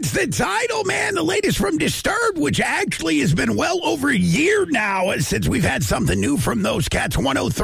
That's the title, man. The latest from Disturbed, which actually has been well over a year now since we've had something new from those cats.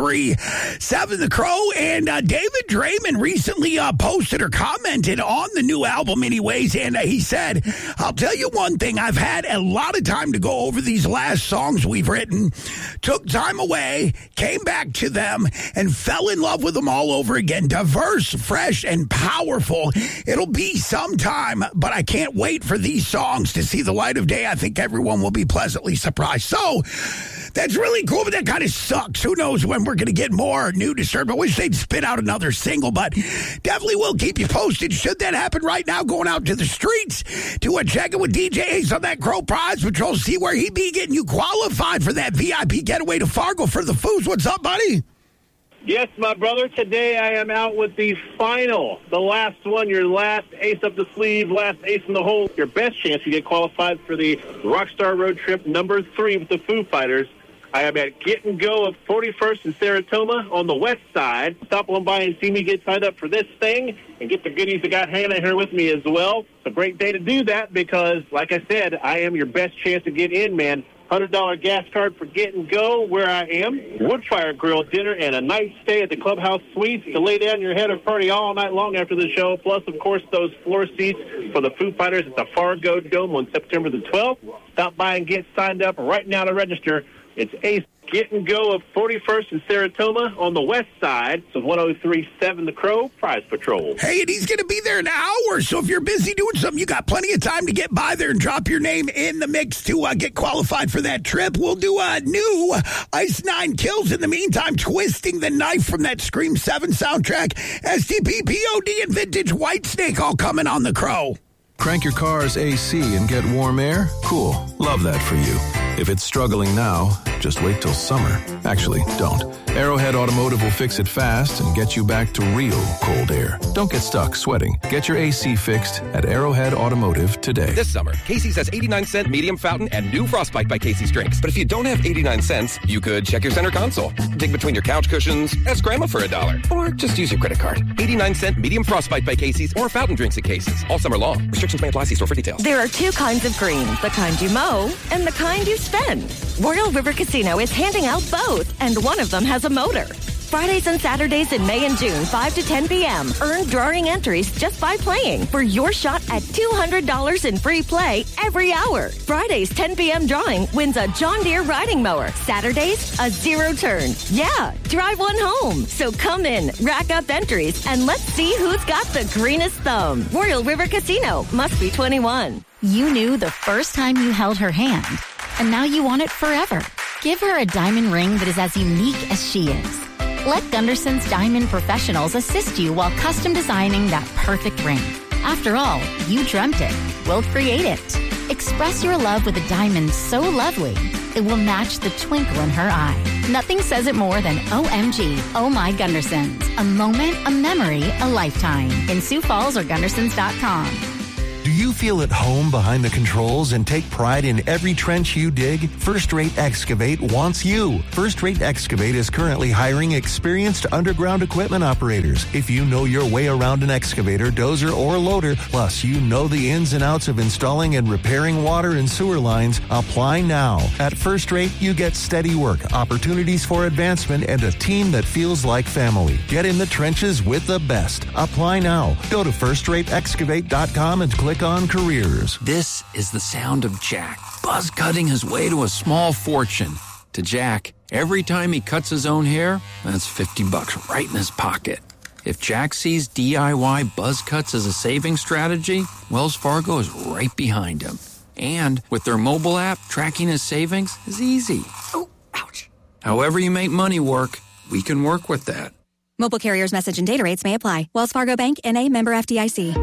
103.7 The Crow. And David Draymond recently posted or commented on the new album anyways. And he said, I'll tell you one thing. I've had a lot of time to go over these last songs we've written. Took time away, came back to them, and fell in love with them all over again. Diverse, fresh, and powerful. It'll be some time, but I can't wait for these songs to see the light of day. I think everyone will be pleasantly surprised. So that's really cool, but that kind of sucks. Who knows when we're going to get more new Disturbed. I wish they'd spit out another single, but definitely will keep you posted. Should that happen right now, going out to the streets to check it with DJ Ace on that Crow Prize Patrol, see where he be getting you qualified for that VIP getaway to Fargo for the Foos. What's up, buddy? Yes, my brother. Today I am out with the final, the last one, your last ace up the sleeve, last ace in the hole. Your best chance to get qualified for the Rockstar Road Trip number 3 with the Foo Fighters. I am at Get and Go of 41st and Saratoga on the west side. Stop on by and see me get signed up for this thing and get the goodies I got Hannah here with me as well. It's a great day to do that because, like I said, I am your best chance to get in, man. $100 gas card for Get and Go where I am. Woodfire Grill dinner and a night stay at the Clubhouse Suites to lay down your head and party all night long after the show. Plus, of course, those floor seats for the Foo Fighters at the Fargo Dome on September the 12th. Stop by and get signed up right now to register. It's Ace Get and Go of 41st and Saratoga on the west side. So 103.7 The Crow Prize Patrol. Hey, and he's going to be there an hour. So if you're busy doing something, you got plenty of time to get by there and drop your name in the mix to get qualified for that trip. We'll do a new Ice 9 Kills. In the meantime, Twisting the Knife from that Scream 7 soundtrack. STP, POD, and Vintage Whitesnake all coming on The Crow. Crank your car's AC and get warm air? Cool. Love that for you. If it's struggling now, just wait till summer. Actually, don't. Arrowhead Automotive will fix it fast and get you back to real cold air. Don't get stuck sweating. Get your AC fixed at Arrowhead Automotive today. This summer, Casey's has 89-cent medium fountain and new Frostbite by Casey's drinks. But if you don't have 89 cents, you could check your center console, dig between your couch cushions, ask Grandma for $1, or just use your credit card. 89-cent medium Frostbite by Casey's or fountain drinks at Casey's all summer long. Restrictions may apply. See store for details. There are two kinds of green, the kind you mow and the kind you spend. Royal River Casino is handing out both, and one of them has a motor. Fridays and Saturdays in May and June, 5 to 10 p.m. Earn drawing entries just by playing for your shot at $200 in free play every hour. Fridays, 10 p.m. drawing wins a John Deere riding mower. Saturdays, a zero turn. Yeah, drive one home. So come in, rack up entries, and let's see who's got the greenest thumb. Royal River Casino. Must be 21. You knew the first time you held her hand, and now you want it forever. Give her a diamond ring that is as unique as she is. Let Gunderson's Diamond Professionals assist you while custom designing that perfect ring. After all, you dreamt it. We'll create it. Express your love with a diamond so lovely, it will match the twinkle in her eye. Nothing says it more than OMG, Oh My Gundersons. A moment, a memory, a lifetime. In Sioux Falls or Gundersons.com. Do you feel at home behind the controls and take pride in every trench you dig? First Rate Excavate wants you. First Rate Excavate is currently hiring experienced underground equipment operators. If you know your way around an excavator, dozer, or loader, plus you know the ins and outs of installing and repairing water and sewer lines, apply now. At First Rate, you get steady work, opportunities for advancement, and a team that feels like family. Get in the trenches with the best. Apply now. Go to firstrateexcavate.com and click on careers. This is the sound of Jack, buzz cutting his way to a small fortune. To Jack, every time he cuts his own hair, that's $50 right in his pocket. If Jack sees DIY buzz cuts as a saving strategy, Wells Fargo is right behind him. And with their mobile app, tracking his savings is easy. Oh, ouch. However you make money work, we can work with that. Mobile carriers' message and data rates may apply. Wells Fargo Bank, N.A., member FDIC.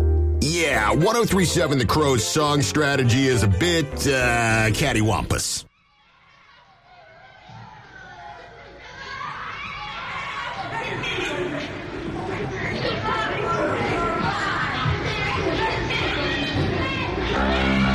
Yeah, 103.7 The Crow's song strategy is a bit cattywampus.